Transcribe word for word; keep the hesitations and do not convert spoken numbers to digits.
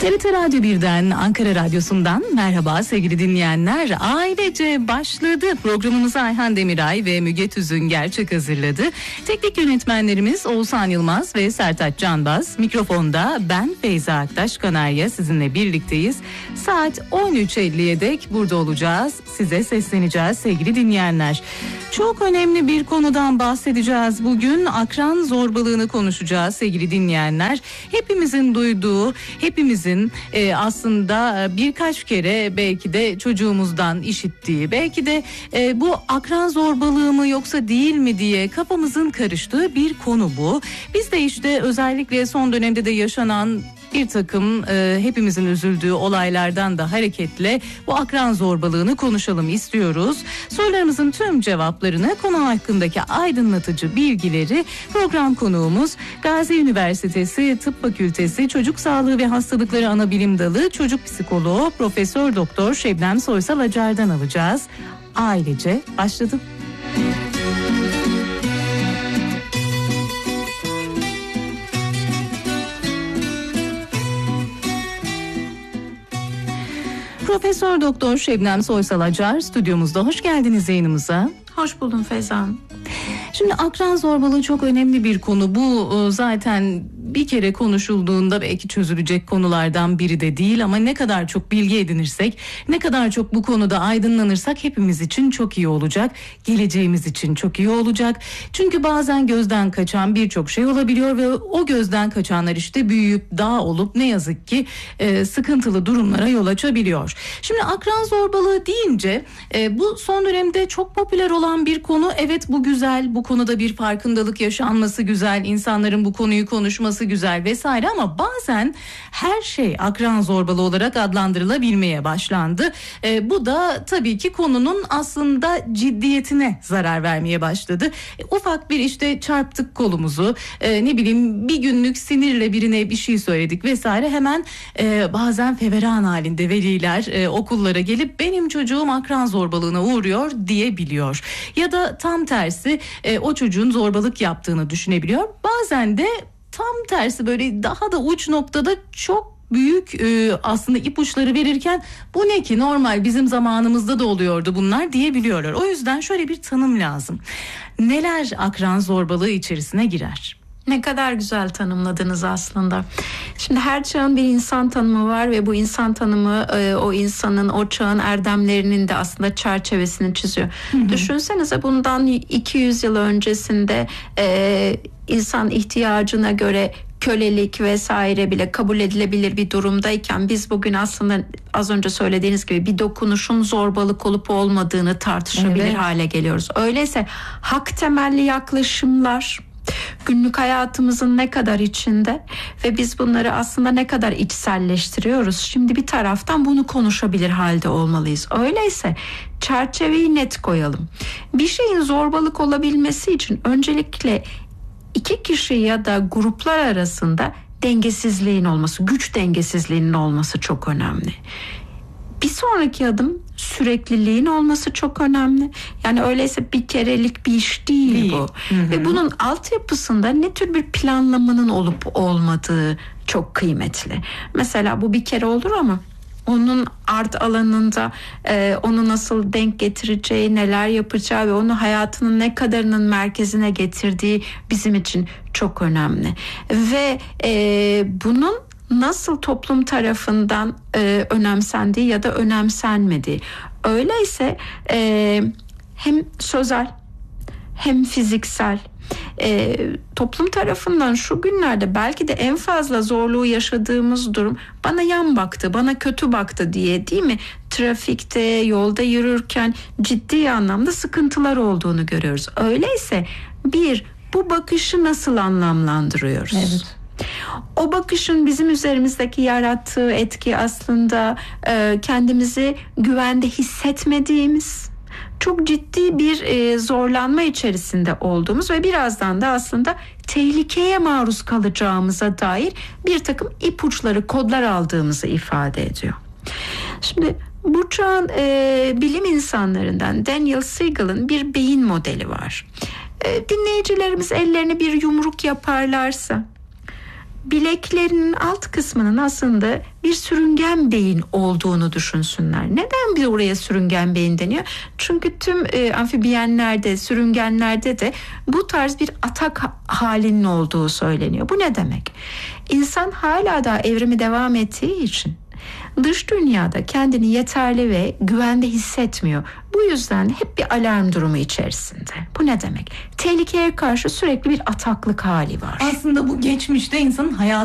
T R T Radyo birden Ankara Radyosu'ndan merhaba sevgili dinleyenler. Ailece başladı. Programımızı Ayhan Demiray ve Müge Tüzün Gerçek hazırladı. Teknik yönetmenlerimiz Oğuzhan Yılmaz ve Sertaç Canbaz. Mikrofonda ben Feyza Aktaş Kanarya sizinle birlikteyiz. Saat on üç elliye dek burada olacağız. Size sesleneceğiz sevgili dinleyenler. Çok önemli bir konudan bahsedeceğiz bugün. Akran zorbalığını konuşacağız sevgili dinleyenler. Hepimizin duyduğu, hepimizin e, aslında birkaç kere belki de çocuğumuzdan işittiği, belki de e, bu akran zorbalığı mı yoksa değil mi diye kafamızın karıştığı bir konu bu. Biz de işte özellikle son dönemde de yaşanan bir takım e, hepimizin üzüldüğü olaylardan da hareketle bu akran zorbalığını konuşalım istiyoruz. Sorularımızın tüm cevaplarını, konu hakkındaki aydınlatıcı bilgileri program konuğumuz Gazi Üniversitesi Tıp Fakültesi Çocuk Sağlığı ve Hastalıkları Anabilim Dalı Çocuk Psikoloğu Profesör Doktor Şebnem Soysal Acar'dan alacağız. Ailece başladı. Profesör Doktor Şebnem Soysal Acar stüdyomuzda. Hoş geldiniz yayınımıza. Hoş buldum Feyza Hanım. Şimdi akran zorbalığı çok önemli bir konu. Bu zaten bir kere konuşulduğunda belki çözülecek konulardan biri de değil ama ne kadar çok bilgi edinirsek, ne kadar çok bu konuda aydınlanırsak hepimiz için çok iyi olacak. Geleceğimiz için çok iyi olacak. Çünkü bazen gözden kaçan birçok şey olabiliyor ve o gözden kaçanlar işte büyüyüp dağ olup ne yazık ki e, sıkıntılı durumlara yol açabiliyor. Şimdi akran zorbalığı deyince e, bu son dönemde çok popüler olan bir konu. Evet, bu güzel, bu konuda bir farkındalık yaşanması güzel, insanların bu konuyu konuşması güzel vesaire ama bazen her şey akran zorbalığı olarak adlandırılabilmeye başlandı. E, bu da tabii ki konunun aslında ciddiyetine zarar vermeye başladı. E, ufak bir işte çarptık kolumuzu, e, ne bileyim bir günlük sinirle birine bir şey söyledik vesaire, hemen e, bazen feveran halinde veliler e, okullara gelip benim çocuğum akran zorbalığına uğruyor diyebiliyor. Ya da tam tersi e, o çocuğun zorbalık yaptığını düşünebiliyor. Bazen de tam tersi, böyle daha da uç noktada çok büyük e, aslında ipuçları verirken bu ne ki, normal bizim zamanımızda da oluyordu bunlar diyebiliyorlar. O yüzden şöyle bir tanım lazım. Neler akran zorbalığı içerisine girer? Ne kadar güzel tanımladınız aslında. Şimdi her çağın bir insan tanımı var ve bu insan tanımı e, o insanın, o çağın erdemlerinin de aslında çerçevesini çiziyor. Hı hı. Düşünsenize, bundan iki yüz yıl öncesinde e, insan ihtiyacına göre kölelik vesaire bile kabul edilebilir bir durumdayken biz bugün aslında az önce söylediğiniz gibi bir dokunuşun zorbalık olup olmadığını tartışabilir evet. hale geliyoruz. Öyleyse hak temelli yaklaşımlar günlük hayatımızın ne kadar içinde ve biz bunları aslında ne kadar içselleştiriyoruz. Şimdi bir taraftan bunu konuşabilir halde olmalıyız. Öyleyse çerçeveyi net koyalım. Bir şeyin zorbalık olabilmesi için öncelikle iki kişi ya da gruplar arasında dengesizliğin olması, güç dengesizliğinin olması çok önemli. Bir sonraki adım sürekliliğin olması çok önemli. Yani öyleyse bir kerelik bir iş değil, değil. bu. Hı hı. Ve bunun altyapısında ne tür bir planlamanın olup olmadığı çok kıymetli. Mesela bu bir kere olur ama onun art alanında e, onu nasıl denk getireceği, neler yapacağı ve onu hayatının ne kadarının merkezine getirdiği bizim için çok önemli. Ve e, bunun nasıl toplum tarafından e, önemsendiği ya da önemsenmediği. Öyleyse e, hem sözel hem fiziksel e, toplum tarafından şu günlerde belki de en fazla zorluğu yaşadığımız durum bana yan baktı, bana kötü baktı diye, değil mi? Trafikte, yolda yürürken ciddi anlamda sıkıntılar olduğunu görüyoruz. Öyleyse bir, bu bakışı nasıl anlamlandırıyoruz? Evet. O bakışın bizim üzerimizdeki yarattığı etki aslında e, kendimizi güvende hissetmediğimiz, çok ciddi bir e, zorlanma içerisinde olduğumuz ve birazdan da aslında tehlikeye maruz kalacağımıza dair bir takım ipuçları, kodlar aldığımızı ifade ediyor. Şimdi bu çağın e, bilim insanlarından Daniel Siegel'ın bir beyin modeli var. E, dinleyicilerimiz ellerini bir yumruk yaparlarsa bileklerinin alt kısmının aslında bir sürüngen beyin olduğunu düşünsünler. Neden bir oraya sürüngen beyin deniyor? Çünkü tüm e, amfibiyenlerde, sürüngenlerde de bu tarz bir atak halinin olduğu söyleniyor. Bu ne demek? İnsan hala da evrimi devam ettiği için dış dünyada kendini yeterli ve güvende hissetmiyor. Bu yüzden hep bir alarm durumu içerisinde. Bu ne demek? Tehlikeye karşı sürekli bir ataklık hali var. Aslında bu geçmişte insanın hayatı